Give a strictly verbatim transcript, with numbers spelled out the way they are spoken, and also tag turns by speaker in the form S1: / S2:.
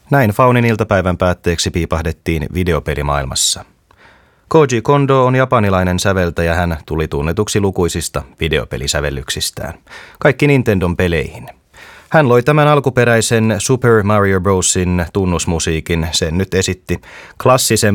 S1: Näin Faunin iltapäivän päätteeksi piipahdettiin videopelimaailmassa. Koji Kondo on japanilainen säveltäjä, hän tuli tunnetuksi lukuisista videopelisävellyksistään. Kaikki Nintendon peleihin. Hän loi tämän alkuperäisen Super Mario Brosin tunnusmusiikin, sen nyt esitti klassisen